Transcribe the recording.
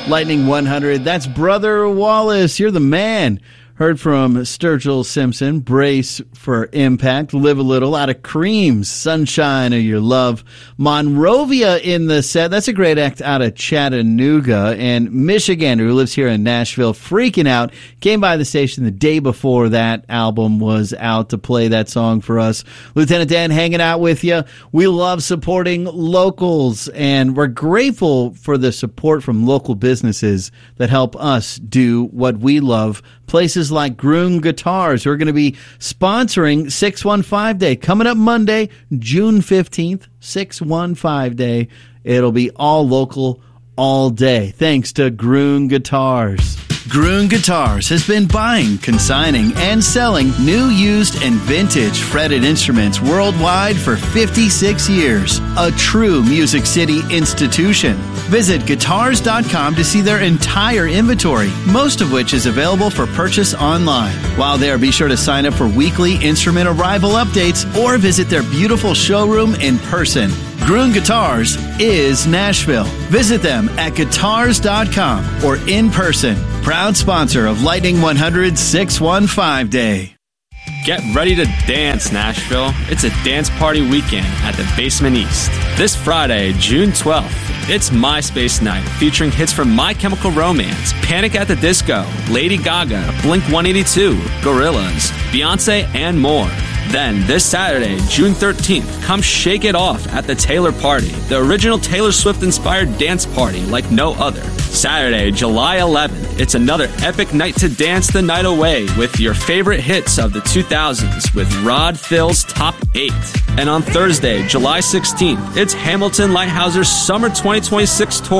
Lightning 100. That's Brother Wallace. You're the man. Heard from Sturgill Simpson, Brace for Impact, Live a Little, out of Creams, Sunshine of Your Love. Monrovia in the set. That's a great act out of Chattanooga. And Michigander, who lives here in Nashville, freaking out, came by the station the day before that album was out to play that song for us. Lieutenant Dan hanging out with you. We love supporting locals, and we're grateful for the support from local businesses that help us do what we love. Places like Groom Guitars, who are going to be sponsoring 615 Day. Coming up Monday, June 15th, 615 Day. It'll be all local, all day. Thanks to Groom Guitars. Groom Guitars has been buying, consigning, and selling new, used, and vintage fretted instruments worldwide for 56 years. A true Music City institution. Visit guitars.com to see their entire inventory, most of which is available for purchase online. While there, be sure to sign up for weekly instrument arrival updates or visit their beautiful showroom in person. Groom Guitars is Nashville. Visit them at guitars.com or in person. Proud sponsor of Lightning 100 615 Day. Get ready to dance, Nashville. It's a dance party weekend at the Basement East. This Friday, June 12th, it's MySpace Night, featuring hits from My Chemical Romance, Panic at the Disco, Lady Gaga, Blink-182, Gorillaz, Beyonce, and more. Then, this Saturday, June 13th, come shake it off at the Taylor Party, the original Taylor Swift-inspired dance party like no other. Saturday, July 11th, it's another epic night to dance the night away with your favorite hits of the 2000s with Rod Phil's Top 8. And on Thursday, July 16th, it's Hamilton Lighthouse's Summer 2026 tour.